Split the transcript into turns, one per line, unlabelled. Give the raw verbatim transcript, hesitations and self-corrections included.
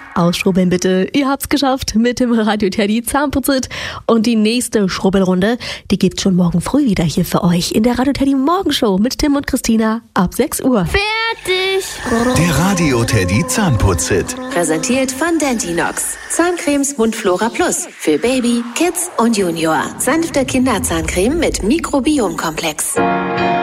Ausschrubbeln bitte. Ihr habt's geschafft mit dem Radio Teddy Zahnputzit. Und die nächste Schrubbelrunde, die gibt's schon morgen früh wieder hier für euch in der Radio Teddy Morgenshow mit Tim und Christina ab sechs Uhr.
Fertig!
Der Radio Teddy Zahnputzit.
Präsentiert von Dentinox. Zahncremes Mundflora Plus für Baby, Kids und Junior. Sanfte Kinderzahncreme mit Mikrobiomkomplex.